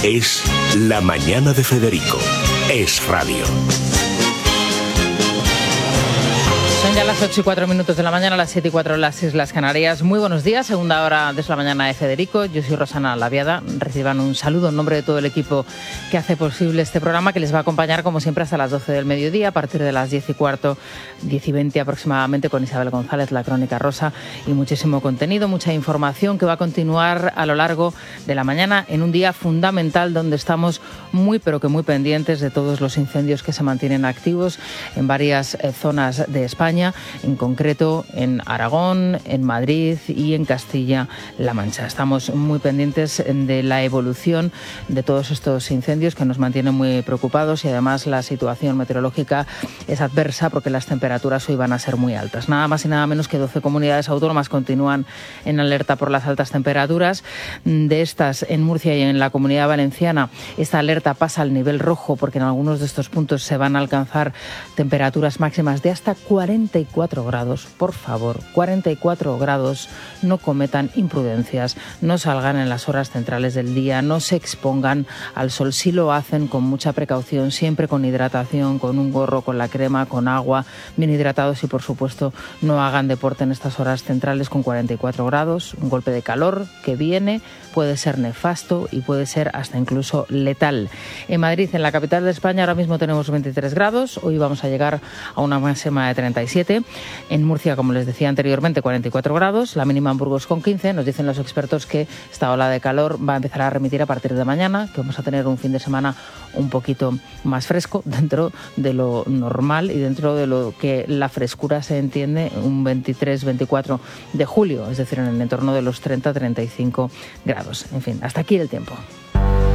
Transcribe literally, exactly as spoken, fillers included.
Es La Mañana de Federico. Es radio. Son ya las ocho y cuatro minutos de la mañana, las siete y cuatro en las Islas Canarias. Muy buenos días, segunda hora de La Mañana de Federico. Yo soy Rosana Laviada. Reciban un saludo en nombre de todo el equipo que hace posible este programa, que les va a acompañar como siempre hasta las doce del mediodía, a partir de las diez y cuarto, diez y veinte aproximadamente, con Isabel González, la Crónica Rosa, y muchísimo contenido, mucha información que va a continuar a lo largo de la mañana en un día fundamental donde estamos muy pero que muy pendientes de todos los incendios que se mantienen activos en varias eh, zonas de España, en concreto en Aragón, en Madrid y en Castilla-La Mancha. Estamos muy pendientes de la evolución de todos estos incendios que nos mantienen muy preocupados, y además la situación meteorológica es adversa porque las temperaturas hoy van a ser muy altas. Nada más y nada menos que doce comunidades autónomas continúan en alerta por las altas temperaturas. De estas, en Murcia y en la Comunidad Valenciana, esta alerta pasa al nivel rojo porque en algunos de estos puntos se van a alcanzar temperaturas máximas de hasta cuarenta y cuatro grados. Por favor, cuarenta y cuatro grados. No cometan imprudencias, no salgan en las horas centrales del día, no se expongan al sol. Si lo hacen, con mucha precaución, siempre con hidratación, con un gorro, con la crema, con agua, bien hidratados, y por supuesto no hagan deporte en estas horas centrales con cuarenta y cuatro grados. Un golpe de calor que viene puede ser nefasto y puede ser hasta incluso letal. En Madrid, en la capital de España, ahora mismo tenemos veintitrés grados. Hoy vamos a llegar a una máxima de treinta y siete. En Murcia, como les decía anteriormente, cuarenta y cuatro grados. La mínima en Burgos con quince. Nos dicen los expertos que esta ola de calor va a empezar a remitir a partir de mañana, que vamos a tener un fin de semana un poquito más fresco, dentro de lo normal y dentro de lo que la frescura se entiende, un veintitrés veinticuatro de julio, es decir, en el entorno de los treinta a treinta y cinco grados. En fin, hasta aquí el tiempo.